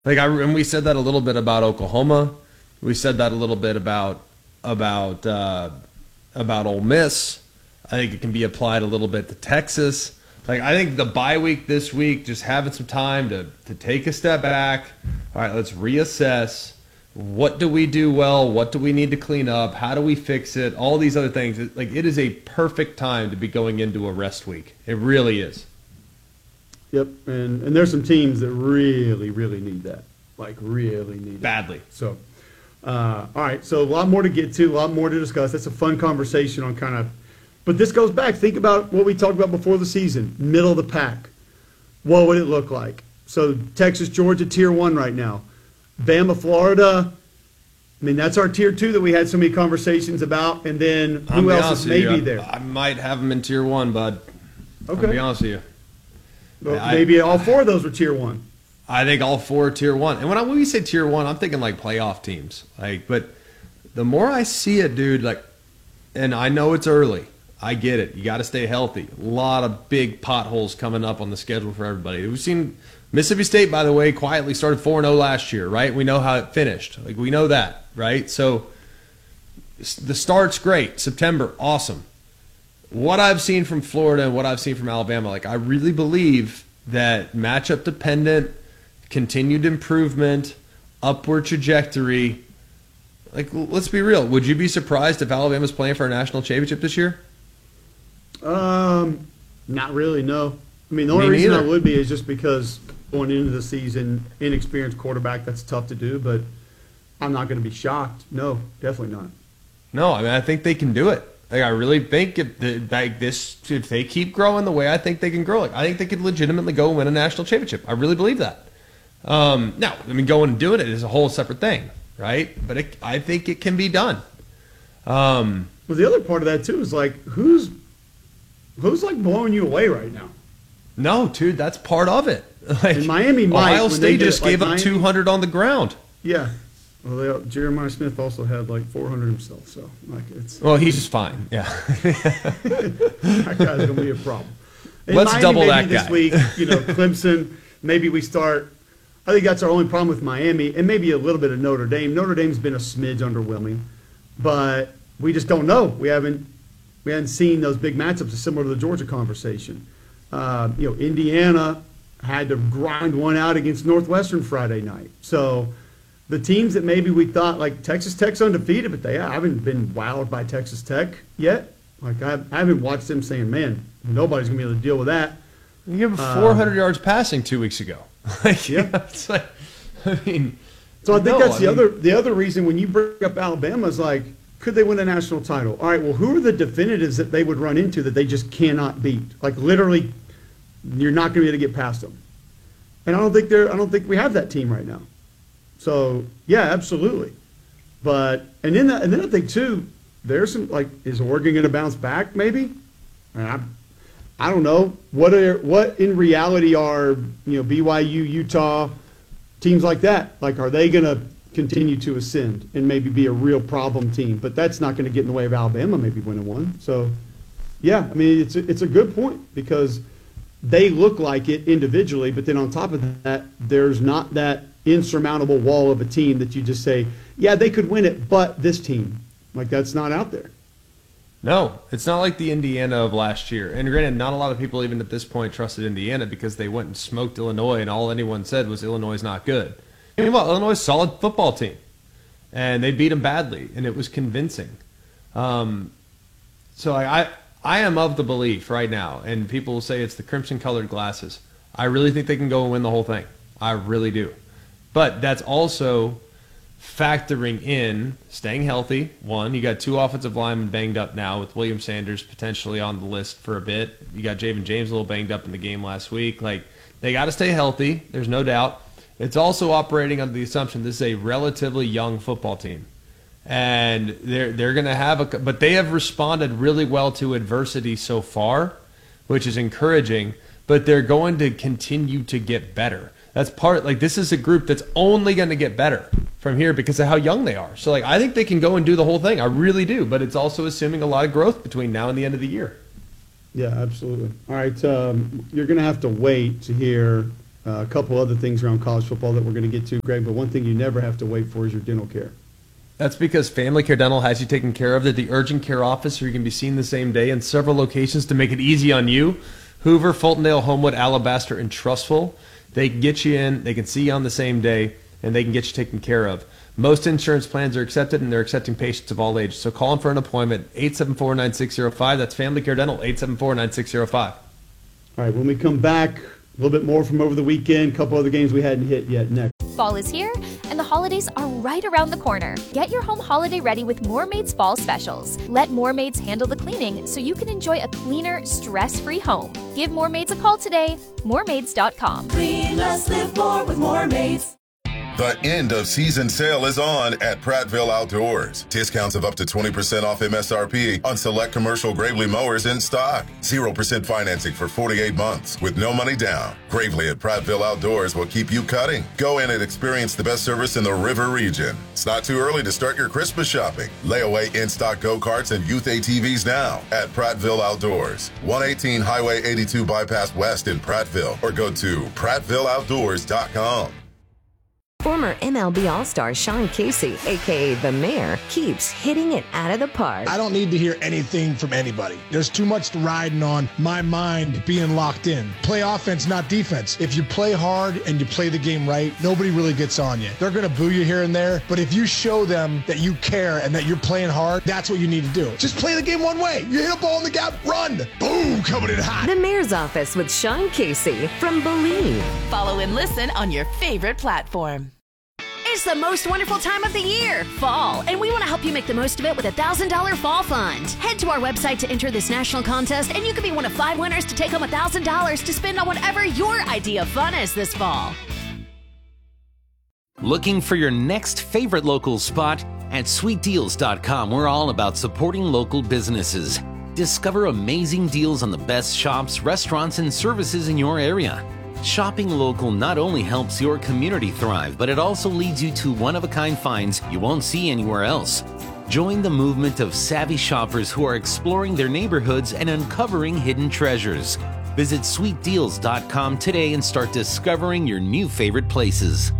And we said that a little bit about Oklahoma. We said that a little bit about Ole Miss. I think it can be applied a little bit to Texas. Like, I think the bye week this week, just having some time to take a step back. All right, let's reassess. What do we do well? What do we need to clean up? How do we fix it? All these other things. It is a perfect time to be going into a rest week. It really is. Yep, and there's some teams that really, really need that. Like, really need it. Badly. So, all right, so a lot more to get to, a lot more to discuss. That's a fun conversation on kind of – but this goes back. Think about what we talked about before the season, middle of the pack. What would it look like? So Texas, Georgia, Tier 1 right now. Bama, Florida, I mean, that's our Tier 2 that we had so many conversations about. And then who else is maybe there? I might have them in Tier 1, bud. Okay. I'll be honest with you. Well, maybe all four of those were Tier 1. I think all four are Tier 1. And when we say Tier 1, I'm thinking like playoff teams. But the more I see it, dude, and I know it's early. I get it. You got to stay healthy. A lot of big potholes coming up on the schedule for everybody. We've seen Mississippi State, by the way, quietly started 4-0 last year, right? We know how it finished. We know that, right? So the start's great. September, awesome. What I've seen from Florida and what I've seen from Alabama, I really believe that matchup dependent, continued improvement, upward trajectory. Let's be real. Would you be surprised if Alabama's playing for a national championship this year? Not really, no. I mean, the only reason I would be is just because going into the season, inexperienced quarterback, that's tough to do, but I'm not going to be shocked. No, definitely not. No, I mean, I think they can do it. I really think if they keep growing the way I think they can grow, I think they could legitimately go and win a national championship. I really believe that. Now, I mean, going and doing it is a whole separate thing, right? But I think it can be done. Well, the other part of that too is who's blowing you away right now? No, dude, that's part of it. And Miami might. Ohio State just gave up 200 on the ground. Yeah. Well, Jeremiah Smith also had 400 himself, so it's. Well, he's just fine. Yeah. That guy's gonna be a problem. And Let's Miami, double that this guy. Week, Clemson. Maybe we start. I think that's our only problem with Miami, and maybe a little bit of Notre Dame. Notre Dame's been a smidge underwhelming, but we just don't know. We haven't seen those big matchups similar to the Georgia conversation. Indiana had to grind one out against Northwestern Friday night. So the teams that maybe we thought, Texas Tech's undefeated, but they haven't been wowed by Texas Tech yet. I haven't watched them saying, man, nobody's going to be able to deal with that. You gave 400 yards passing 2 weeks ago. Yeah. It's I think that's the other reason when you bring up Alabama is could they win a national title? All right, well, who are the definitives that they would run into that they just cannot beat? Literally, you're not going to be able to get past them. And I don't think we have that team right now. So yeah, absolutely. But and then I think too, there's some is Oregon going to bounce back? Maybe. I don't know what in reality are BYU, Utah, teams like that. Are they going to continue to ascend and maybe be a real problem team? But that's not going to get in the way of Alabama maybe winning one. So yeah, I mean it's a good point because they look like it individually, but then on top of that, there's not that insurmountable wall of a team that you just say, yeah, they could win it, but this team, that's not out there. No, it's not like the Indiana of last year. And granted, not a lot of people even at this point trusted Indiana because they went and smoked Illinois, and all anyone said was Illinois is not good. Meanwhile, Illinois is a solid football team, and they beat them badly, and it was convincing. So I am of the belief right now, and people will say it's the crimson-colored glasses. I really think they can go and win the whole thing. I really do. But that's also factoring in staying healthy. One, you got two offensive linemen banged up now with William Sanders potentially on the list for a bit. You got Javen James a little banged up in the game last week. They got to stay healthy. There's no doubt. It's also operating under the assumption this is a relatively young football team. And they're going to have but they have responded really well to adversity so far, which is encouraging, but they're going to continue to get better. That's this is a group that's only going to get better from here because of how young they are. So I think they can go and do the whole thing. I really do, but it's also assuming a lot of growth between now and the end of the year. Yeah, absolutely. All right, you're going to have to wait to hear A couple other things around college football that we're going to get to, Greg, but one thing you never have to wait for is your dental care. That's because Family Care Dental has you taken care of. They're the urgent care office, so you can be seen the same day in several locations to make it easy on you. Hoover, Fultondale, Homewood, Alabaster, and Trustful. They can get you in, they can see you on the same day, and they can get you taken care of. Most insurance plans are accepted, and they're accepting patients of all ages. So call them for an appointment, 874-9605. That's Family Care Dental, 874-9605. All right, when we come back, a little bit more from over the weekend, a couple other games we hadn't hit yet next. Fall is here, and the holidays are right around the corner. Get your home holiday ready with Moormaid's Fall Specials. Let Moormaids handle the cleaning so you can enjoy a cleaner, stress-free home. Give Moormaids a call today, moormaids.com. Clean less, live more with Moormaids. The end of season sale is on at Prattville Outdoors. Discounts of up to 20% off MSRP on select commercial Gravely mowers in stock. 0% financing for 48 months with no money down. Gravely at Prattville Outdoors will keep you cutting. Go in and experience the best service in the river region. It's not too early to start your Christmas shopping. Layaway in-stock go-karts and youth ATVs now at Prattville Outdoors. 118 Highway 82 Bypass West in Prattville, or go to prattvilleoutdoors.com. Former MLB All-Star Sean Casey, a.k.a. The Mayor, keeps hitting it out of the park. I don't need to hear anything from anybody. There's too much riding on my mind being locked in. Play offense, not defense. If you play hard and you play the game right, nobody really gets on you. They're going to boo you here and there, but if you show them that you care and that you're playing hard, that's what you need to do. Just play the game one way. You hit a ball in the gap, run. Boom, coming in hot. The Mayor's Office with Sean Casey from Believe. Follow and listen on your favorite platform. It's the most wonderful time of the year, fall, and we want to help you make the most of it with a $1,000 fall fund. Head to our website to enter this national contest, and you could be one of 5 winners to take home $1,000 to spend on whatever your idea of fun is this fall. Looking for your next favorite local spot? At sweetdeals.com, we're all about supporting local businesses. Discover amazing deals on the best shops, restaurants, and services in your area. Shopping local not only helps your community thrive, but it also leads you to one-of-a-kind finds you won't see anywhere else. Join the movement of savvy shoppers who are exploring their neighborhoods and uncovering hidden treasures. Visit sweetdeals.com today and start discovering your new favorite places.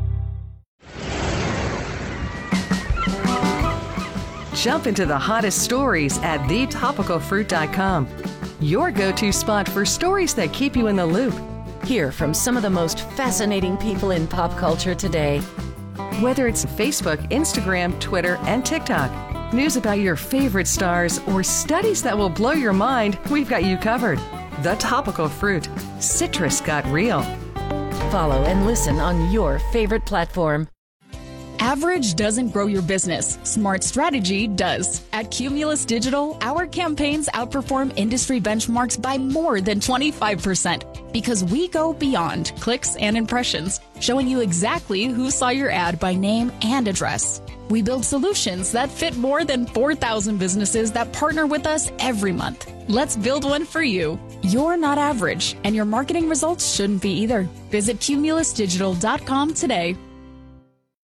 Jump into the hottest stories at thetopicalfruit.com. Your go-to spot for stories that keep you in the loop. Hear from some of the most fascinating people in pop culture today. Whether it's Facebook, Instagram, Twitter, and TikTok, news about your favorite stars, or studies that will blow your mind, we've got you covered. The Topical Fruit. Citrus got real. Follow and listen on your favorite platform. Average doesn't grow your business. Smart strategy does. At Cumulus Digital, our campaigns outperform industry benchmarks by more than 25% because we go beyond clicks and impressions, showing you exactly who saw your ad by name and address. We build solutions that fit more than 4,000 businesses that partner with us every month. Let's build one for you. You're not average, and your marketing results shouldn't be either. Visit cumulusdigital.com today.